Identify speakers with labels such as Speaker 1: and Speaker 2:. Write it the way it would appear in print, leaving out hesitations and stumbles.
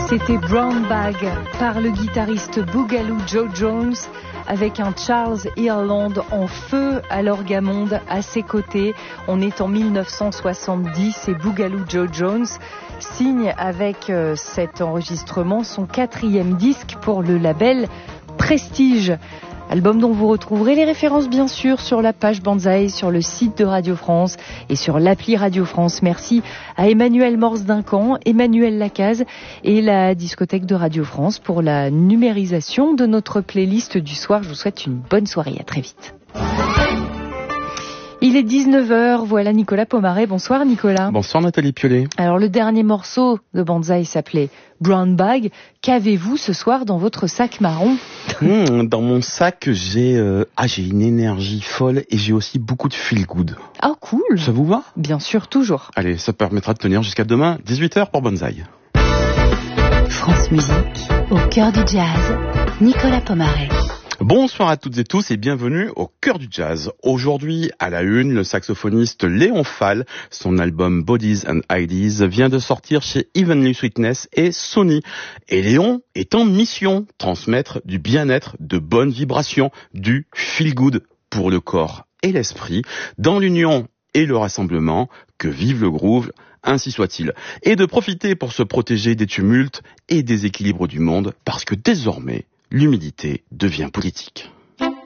Speaker 1: C'était Brown Bag par le guitariste Boogaloo Joe Jones avec un Charles Earland en feu à l'orgamonde à ses côtés. On est en 1970 et Boogaloo Joe Jones signe avec cet enregistrement son 4e disque pour le label Prestige. Album dont vous retrouverez les références bien sûr sur la page Banzai, sur le site de Radio France et sur l'appli Radio France. Merci à Emmanuel Morse-Duncan, Emmanuel Lacaze et la discothèque de Radio France pour la numérisation de notre playlist du soir. Je vous souhaite une bonne soirée, à très vite. Il est 19h, voilà Nicolas Pomaret. Bonsoir Nicolas.
Speaker 2: Bonsoir Nathalie Piolet.
Speaker 1: Alors le dernier morceau de Banzai s'appelait Brown Bag. Qu'avez-vous ce soir dans votre sac marron?
Speaker 2: Dans mon sac, j'ai une énergie folle et j'ai aussi beaucoup de feel good.
Speaker 1: Ah cool.
Speaker 2: Ça vous va?
Speaker 1: Bien sûr, toujours.
Speaker 2: Allez, ça permettra de tenir jusqu'à demain, 18h pour Banzai.
Speaker 3: France Musique, au cœur du jazz, Nicolas Pomaret.
Speaker 2: Bonsoir à toutes et tous et bienvenue au cœur du jazz. Aujourd'hui, à la une, le saxophoniste Léon Fall, son album Bodies and Ideas vient de sortir chez Heavenly Sweetness et Sony. Et Léon est en mission, transmettre du bien-être, de bonnes vibrations, du feel good pour le corps et l'esprit, dans l'union et le rassemblement, que vive le groove, ainsi soit-il. Et de profiter pour se protéger des tumultes et des équilibres du monde, parce que désormais, l'humidité devient politique.